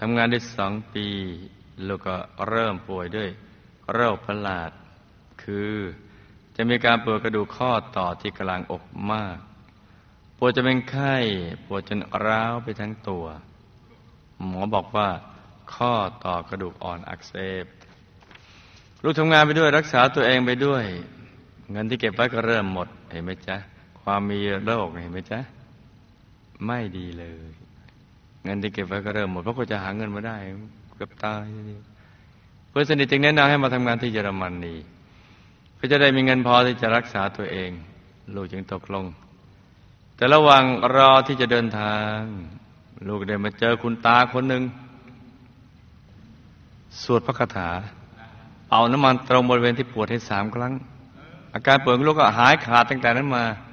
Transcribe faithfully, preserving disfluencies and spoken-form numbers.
ทำงานได้สองปีลูกก็เริ่มป่วยด้วยโรคประหลาดคือจะมีการปวดกระดูกข้อต่อที่กลางอกมากปวดจะเป็นไข้ปวดจนร้าวไปทั้งตัวหมอบอกว่าข้อต่อกระดูกอ่อนอักเสบลูกทำงานไปด้วยรักษาตัวเองไปด้วยเงินที่เก็บไว้ก็เริ่มหมดเห็นไหมจ๊ะความมีโรคเห็นไหมจ๊ะไม่ดีเลยเงินที่เก็บไว้ก็เริ่มหมดเพราะก็จะหาเงินมาได้เกือบตายเพื่อนสนิทจึงแนะนำให้มาทำงานที่เยอรมนีเพื่อจะได้มีเงินพอที่จะรักษาตัวเองลูกจึงตกลงแต่ระหว่างรอที่จะเดินทางลูกได้มาเจอคุณตาคนหนึ่งสวดพระคาถาเอาน้ำมันตรงบริเวณที่ปวดให้สามครั้งอาการปวดของลูกก็หายขาดตั้งแต่นั้นมา